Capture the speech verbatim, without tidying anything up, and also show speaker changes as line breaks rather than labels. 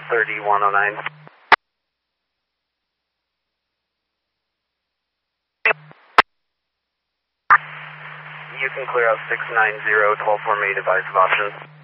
thirty-one oh nine. You can clear out six nine zero, twelve four, may advise of options.